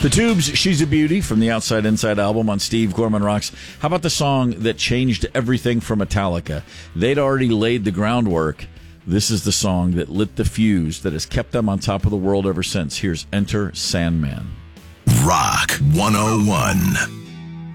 The Tubes, She's a Beauty from the Outside Inside album on Steve Gorman Rocks. How about the song that changed everything for Metallica? They'd already laid the groundwork. This is the song that lit the fuse that has kept them on top of the world ever since. Here's Enter Sandman. Rock 101.